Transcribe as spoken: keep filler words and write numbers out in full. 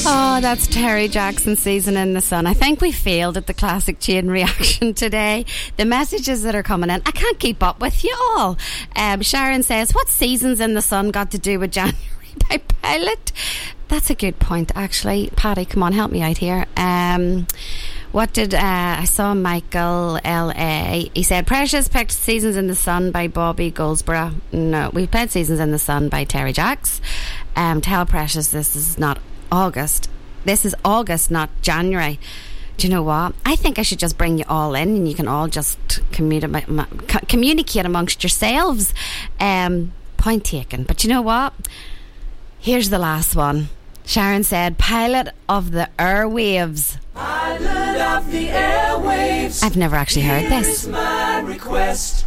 Oh, that's Terry Jackson, Season in the Sun. I think we failed at the classic chain reaction today. The messages that are coming in, I can't keep up with you all. Um, Sharon says, what Seasons in the Sun got to do with January by Pilot? That's a good point, actually. Paddy, come on, help me out here. Um... What did uh, I saw Michael L A? He said Precious picked Seasons in the Sun by Bobby Goldsborough. No, we played Seasons in the Sun by Terry Jacks. Um, tell Precious this is not August. This is August, not January. Do you know what? I think I should just bring you all in, and you can all just communi- communicate amongst yourselves. Um, point taken. But you know what? Here's the last one. Sharon said, Pilot of the Airwaves. Pilot of the airwaves. I've never actually heard this. Here is my request.